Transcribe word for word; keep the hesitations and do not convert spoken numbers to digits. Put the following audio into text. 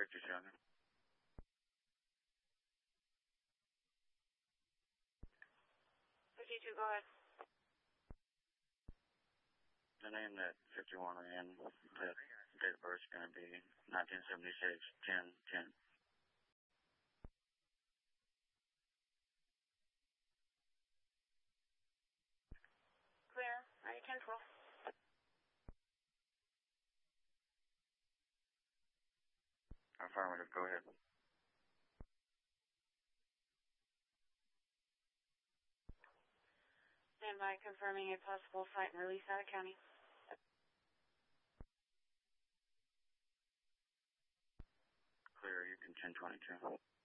Victor Shelby. fifty-two, go ahead. The name that fifty-one ran, the date of birth is going to be nineteen seventy-six, ten ten. Clear. Are you ten twelve? Affirmative, go ahead. Stand by, confirming a possible flight and release out of county. Clear, you can ten twenty-two.